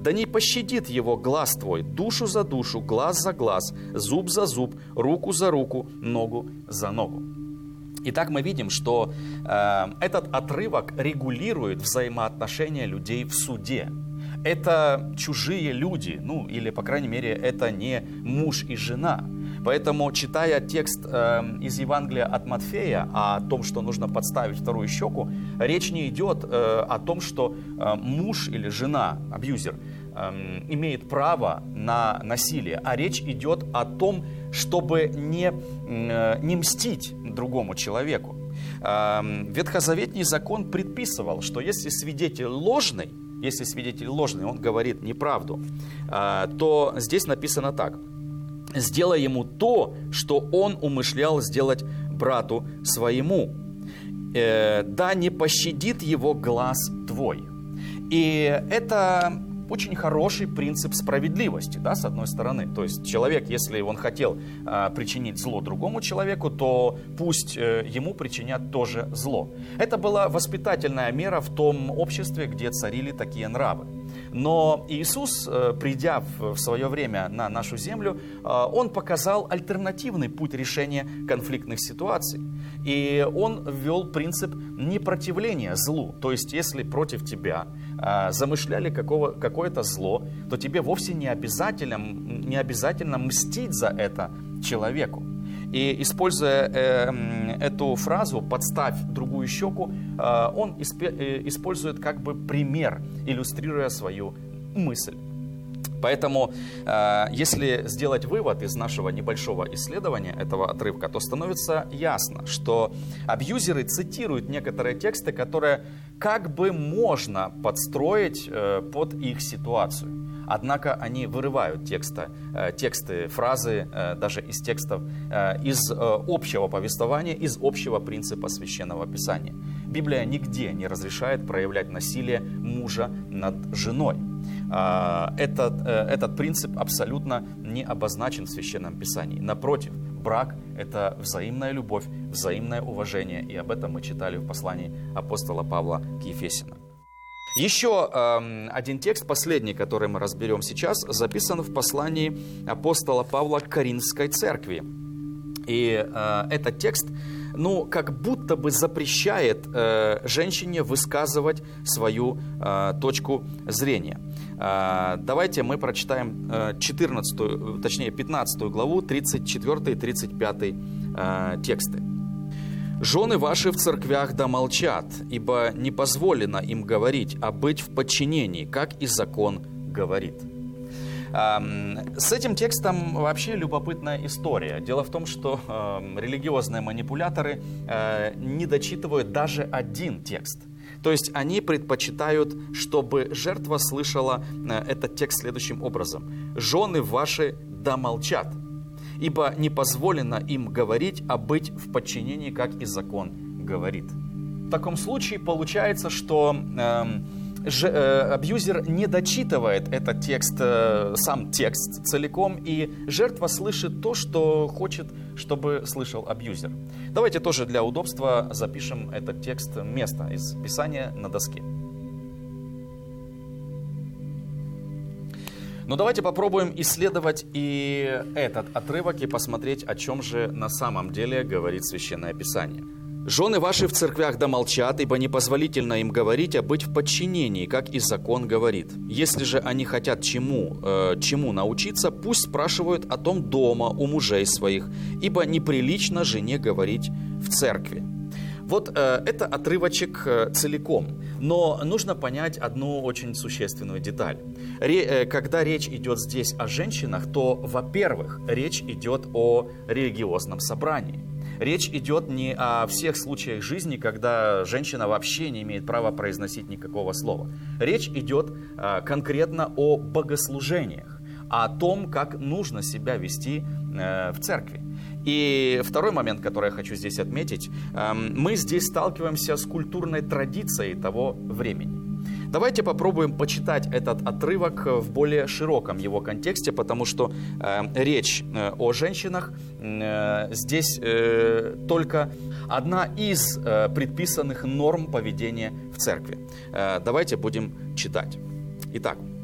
Да не пощадит его глаз твой, душу за душу, глаз за глаз, зуб за зуб, руку за руку, ногу за ногу». Итак, мы видим, что этот отрывок регулирует взаимоотношения людей в суде. Это чужие люди, ну или, по крайней мере, это не муж и жена. Поэтому, читая текст из Евангелия от Матфея о том, что нужно подставить вторую щеку, речь не идет о том, что муж или жена, абьюзер, имеет право на насилие, а речь идет о том, чтобы не мстить другому человеку. Ветхозаветний закон предписывал, что если свидетель ложный, он говорит неправду, то здесь написано так: «Сделай ему то, что он умышлял сделать брату своему, да не пощадит его глаз твой». И это очень хороший принцип справедливости, да, с одной стороны. То есть человек, если он хотел причинить зло другому человеку, то пусть ему причинят тоже зло. Это была воспитательная мера в том обществе, где царили такие нравы. Но Иисус, придя в свое время на нашу землю, Он показал альтернативный путь решения конфликтных ситуаций. И Он ввел принцип непротивления злу. То есть, если против тебя замышляли какое-то зло, то тебе вовсе не обязательно мстить за это человеку. И используя эту фразу «подставь другую щеку», он использует как бы пример, иллюстрируя свою мысль. Поэтому, если сделать вывод из нашего небольшого исследования этого отрывка, то становится ясно, что абьюзеры цитируют некоторые тексты, которые как бы можно подстроить под их ситуацию. Однако они вырывают тексты, фразы, даже из текстов, из общего повествования, из общего принципа Священного Писания. Библия нигде не разрешает проявлять насилие мужа над женой. Этот принцип абсолютно не обозначен в Священном Писании. Напротив, брак – это взаимная любовь, взаимное уважение. И об этом мы читали в послании апостола Павла к Ефесянам. Еще один текст, последний, который мы разберем сейчас, записан в послании апостола Павла к Коринфской церкви. И этот текст, как будто бы запрещает женщине высказывать свою точку зрения. Давайте мы прочитаем 15 главу, 34 и 35 тексты. «Жены ваши в церквях да молчат, ибо не позволено им говорить, а быть в подчинении, как и закон говорит». С этим текстом вообще любопытная история. Дело в том, что религиозные манипуляторы не дочитывают даже один текст. То есть они предпочитают, чтобы жертва слышала этот текст следующим образом. «Жены ваши да молчат, ибо не позволено им говорить, а быть в подчинении, как и закон говорит». В таком случае получается, что абьюзер не дочитывает этот текст, сам текст целиком, и жертва слышит то, что хочет, чтобы слышал абьюзер. Давайте тоже для удобства запишем этот текст, место из Писания на доске. Но давайте попробуем исследовать и этот отрывок и посмотреть, о чем же на самом деле говорит Священное Писание. «Жены ваши в церквях да молчат, ибо непозволительно им говорить, а быть в подчинении, как и закон говорит. Если же они хотят чему научиться, пусть спрашивают о том дома у мужей своих, ибо неприлично жене говорить в церкви». Вот это отрывочек целиком, но нужно понять одну очень существенную деталь. Когда речь идет здесь о женщинах, то, во-первых, речь идет о религиозном собрании. Речь идет не о всех случаях жизни, когда женщина вообще не имеет права произносить никакого слова. Речь идет конкретно о богослужениях, о том, как нужно себя вести в церкви. И второй момент, который я хочу здесь отметить, мы здесь сталкиваемся с культурной традицией того времени. Давайте попробуем почитать этот отрывок в более широком его контексте, потому что речь о женщинах здесь только одна из предписанных норм поведения в церкви. Давайте будем читать. Итак,